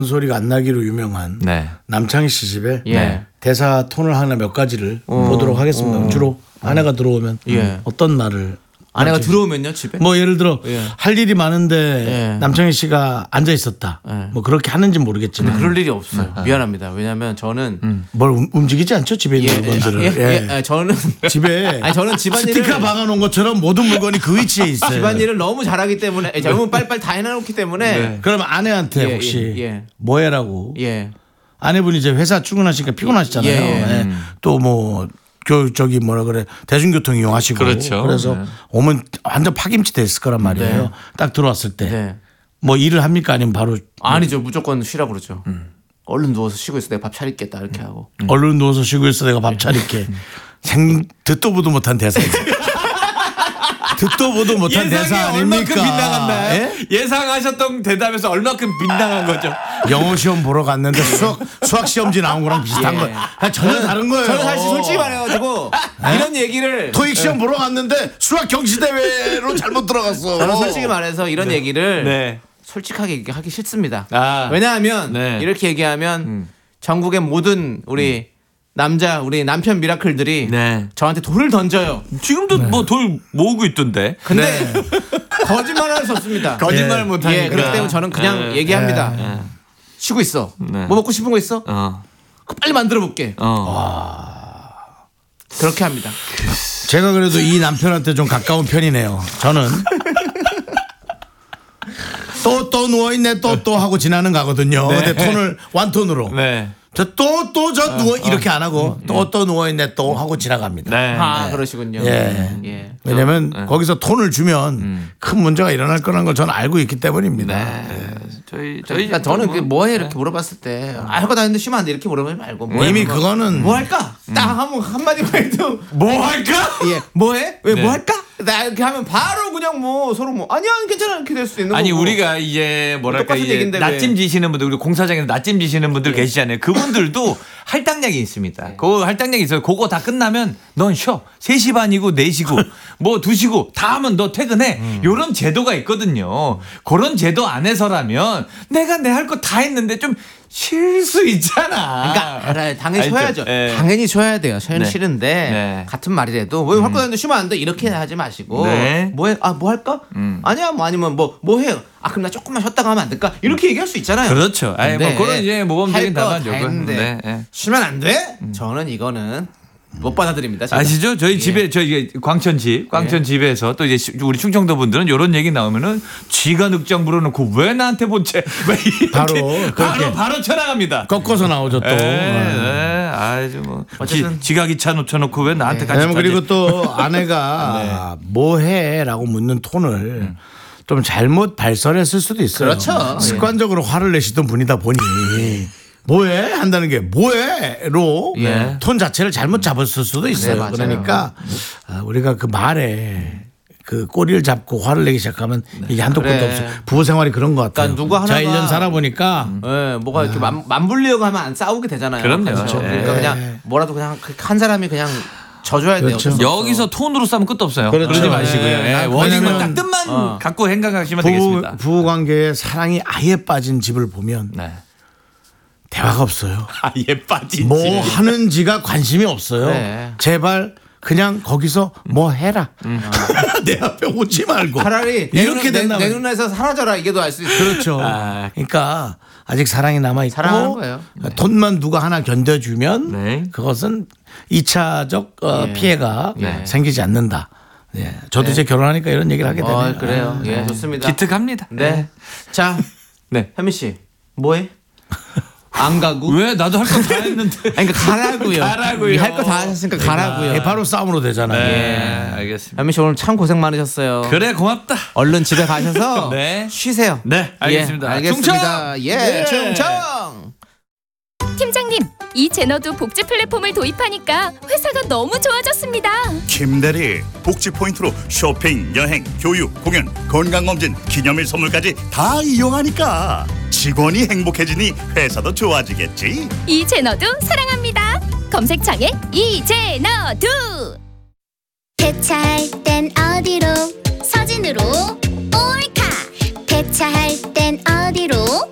소리가 안 나기로 유명한 네. 남창희 씨 집에 예. 대사 톤을 하나 몇 가지를 보도록 하겠습니다. 주로 아내가 들어오면 어떤 말을 아내가 들어오면요 집에? 뭐 예를 들어 할 일이 많은데 예. 남창희 씨가 앉아 있었다. 뭐 그렇게 하는지 모르겠지만 그럴 일이 없어요. 미안합니다. 왜냐하면 저는 뭘 움직이지 않죠 집에 있는 물건들을. 저는 집에 아니 저는 집안일을 스티커 박아놓은 것처럼 모든 물건이 그 위치에 있어요. 집안일을 너무 잘하기 때문에 젊은 빨리빨리 다 해놔놓기 때문에 그러면 아내한테 혹시 뭐해라고 아내분이 이제 회사 출근하시니까 피곤하시잖아요. 또 뭐 저기 뭐라 그래 대중교통 이용하시고 그렇죠. 그래서 오면 완전 파김치 됐을 거란 말이에요. 딱 들어왔을 때 뭐 일을 합니까 아니면 바로 아니죠. 무조건 쉬라 그러죠. 얼른 누워서 쉬고 있어. 내가 밥 차릴겠다 이렇게 하고. 얼른 누워서 쉬고 있어 내가 밥 차릴게. 듣도 보도 못한 대사. 듣도 보도 못한 대사 아닙니까? 빗나간다. 예상하셨던 대답에서 얼마큼 빗나간 거죠? 영어 시험 보러 갔는데 수학 시험지 나온 거랑 비슷한 거예요. 전혀 다른 거예요. 저는 사실 솔직히 말해가지고 이런 얘기를 토익 시험 보러 갔는데 수학 경시 대회로 잘못 들어갔어. 저는 솔직히 말해서 이런 얘기를 솔직하게 얘기하기 싫습니다. 왜냐하면 이렇게 얘기하면 전국의 모든 우리 우리 남편 미라클들이 저한테 돌을 던져요. 지금도 뭐 돌 모으고 있던데. 근데 거짓말을 할 수 없습니다. 거짓말 못하니까. 그렇기 때문에 저는 그냥 얘기합니다. 쉬고 있어. 뭐 먹고 싶은 거 있어? 빨리 만들어 볼게. 그렇게 합니다. 제가 그래도 이 남편한테 좀 가까운 편이네요. 저는 또 누워있네 또 하고 지나는 가거든요. 근데 톤을 완톤으로 저 누워 이렇게 안 하고 또 누워있네 또 하고 지나갑니다. 그러시군요. 왜냐면 거기서 톤을 주면 큰 문제가 일어날 거라는 걸 저는 알고 있기 때문입니다. 그러니까 저는 뭐해 이렇게 물어봤을 때 할거 다 했는데 쉬면 안 돼 이렇게 물어보지 말고 이미 그거는 뭐 할까? 딱 한마디만 해도 뭐 할까? 뭐해? 왜 뭐 할까? 나 이렇게 하면 바로 그냥 뭐 서로 뭐 아니야 괜찮아 이렇게 될 수 있는 아니 거고. 우리가 이제 뭐랄까 똑같은 이제 얘기인데 낮짐 지시는 분들 우리 공사장에서 낮짐 지시는 분들 계시잖아요. 그분들도 할당량이 있습니다. 그 할당량이 있어요. 그거 다 끝나면 넌 쉬어. 3시 반이고 4시고 뭐 2시고 다 하면 너 퇴근해. 이런 제도가 있거든요. 그런 제도 안에서라면 내가 내 할 거 다 했는데 좀 쉴 수 있잖아. 그러니까 당연히 알죠? 쉬어야죠. 당연히 쉬어야 돼요. 쉬는 싫은데 같은 말이라도 왜 할 거 다는데 쉬면 안 돼 이렇게 하지 마시고 뭐해? 뭐 할까? 아니야 뭐 아니면 뭐 해? 그럼 나 조금만 쉬었다가 하면 안 될까? 이렇게 얘기할 수 있잖아요. 그렇죠. 뭐 그런 이제 모범적인 답안죠. 쉬면 안 돼? 저는 이거는 못 받아들입니다. 제가. 아시죠? 저희 집에 저희 광천집에서 또 이제 우리 충청도 분들은 이런 얘기 나오면은 쥐가 늑장 불어놓고 왜 나한테 본체 바로 쳐나갑니다. 꺾어서 나오죠 또. 아주 뭐 지가 기차 놓쳐놓고 왜 나한테 같이. 그리고 또 아내가 뭐해라고 묻는 톤을 좀 잘못 발설했을 수도 있어요. 그렇죠. 습관적으로 화를 내시던 분이다 보니. 뭐해? 한다는 게 뭐해?로 톤 자체를 잘못 잡았을 수도 있어요. 그러니까 우리가 그 말에 그 꼬리를 잡고 화를 내기 시작하면 이게 한도 끝도 없어요. 부부 생활이 그런 것 같아요. 그러니까 누가 하나가 1년 살아보니까 뭐가 이렇게 맞불리려고 하면 안 싸우게 되잖아요. 그럼요. 그렇죠. 그러니까 그냥 뭐라도 그냥 한 사람이 그냥 져줘야 돼요. 그렇죠. 여기서 톤으로 싸면 끝도 없어요. 그렇죠. 그러지 마시고요. 원인만 딱 뜻만 갖고 생각하시면 되겠습니다. 부부 관계에 사랑이 아예 빠진 집을 보면 대화가 없어요. 아예 빠진 뭐 집. 하는지가 관심이 없어요. 제발 그냥 거기서 뭐 해라. 내 앞에 오지 말고. 차라리 이렇게 된다면 내 눈에서 사라져라 이게 더 알 수 있어요. 그렇죠. 그러니까 아직 사랑이 남아 있고 사랑하는 거예요. 돈만 누가 하나 견뎌주면 그것은 2차적 피해가 생기지 않는다. 저도 이제 결혼하니까 이런 얘기를 하게 되네요. 그래요. 좋습니다. 기특합니다. 자, 현미 씨 뭐해? 안 가고? 왜? 나도 할 거 다 했는데. 그러니까 가라고요. 할 거 다 하셨으니까 가라고요. 바로 싸움으로 되잖아요. 알겠습니다. 현미 씨 오늘 참 고생 많으셨어요. 그래 고맙다. 얼른 집에 가셔서 쉬세요. 알겠습니다. 알겠습니다. 충청. 팀장님, 이 제너도 복지 플랫폼을 도입하니까 회사가 너무 좋아졌습니다. 김대리, 복지 포인트로 쇼핑, 여행, 교육, 공연, 건강검진, 기념일 선물까지 다 이용하니까 직원이 행복해지니 회사도 좋아지겠지. 이 제너도 사랑합니다. 검색창에 이제너도. 배차할 땐 어디로? 서진으로 올카. 배차할 땐 어디로?